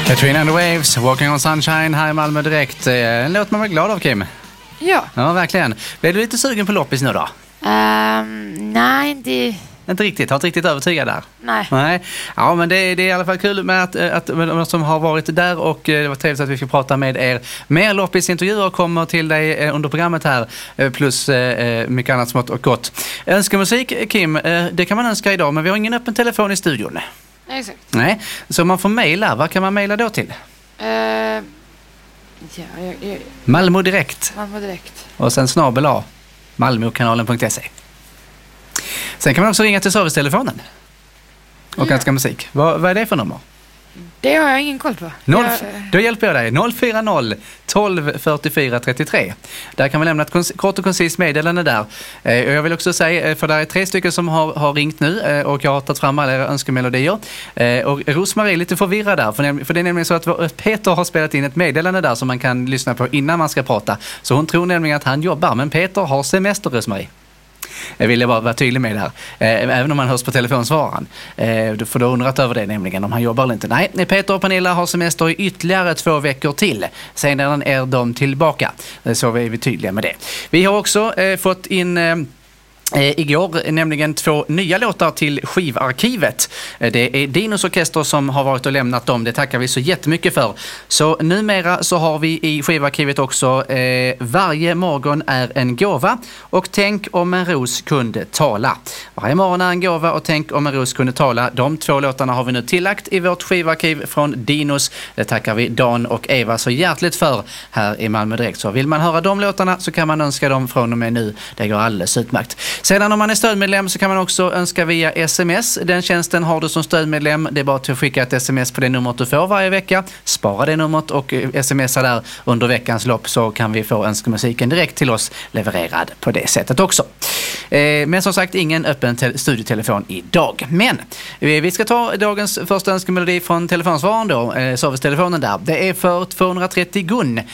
Katrina and the Waves, Walking on Sunshine här i Malmö direkt. En låt man var glad av, Kim. Ja. Ja, verkligen. Blev du lite sugen på loppis nu då? Nej, inte... Inte riktigt, har inte riktigt övertygad där. Nej. Ja, men det är i alla fall kul med att de som har varit där, och det var trevligt att vi fick prata med er. Mer loppisintervjuer kommer till dig under programmet här, plus mycket annat smått och gott. Önskemusik, Kim, det kan man önska idag, men vi har ingen öppen telefon i studion. Exakt. Nej, så man får mejla. Vad kan man mejla då till? Malmö direkt. Malmö direkt. Och sen @ malmokanalen.se. Sen kan man också ringa till servicetelefonen och önska musik. Vad är det för nummer? Det har jag ingen koll på. Då hjälper jag dig. 040 12 44 33. Där kan man lämna ett kort och koncist meddelande där. Och jag vill också säga, för det är 3 stycken som har ringt nu, och jag har tagit fram alla era önskemelodier. Och Rosmarie är lite förvirrad där, för det är nämligen så att Peter har spelat in ett meddelande där som man kan lyssna på innan man ska prata. Så hon tror nämligen att han jobbar, men Peter har semester, Rosmarie. Jag ville bara vara tydlig med det här. Även om man hörs på telefonsvararen. För då undrat över det nämligen om han jobbar eller inte. Nej, Peter och Pernilla har semester i ytterligare 2 veckor till. Sedan är de tillbaka. Så är vi tydliga med det. Vi har också fått in... igår nämligen 2 nya låtar till skivarkivet. Det är Dinos orkester som har varit och lämnat dem. Det tackar vi så jättemycket för. Så numera så har vi i skivarkivet också Varje morgon är en gåva och Tänk om en ros kunde tala. Varje morgon är en gåva och Tänk om en ros kunde tala. De 2 låtarna har vi nu tillagt i vårt skivarkiv från Dinos. Det tackar vi Dan och Eva så hjärtligt för här i Malmö direkt. Så vill man höra de låtarna så kan man önska dem från och med nu. Det går alldeles utmärkt. Sedan om man är stödmedlem så kan man också önska via sms. Den tjänsten har du som stödmedlem. Det är bara att skicka ett sms på det numret du får varje vecka. Spara det numret och smsa där under veckans lopp, så kan vi få önskemusiken direkt till oss levererad på det sättet också. Men som sagt, ingen öppen studietelefon idag. Men vi ska ta dagens första önskemelodi från telefonsvararen då, servicetelefonen där. Det är för 230 Gun.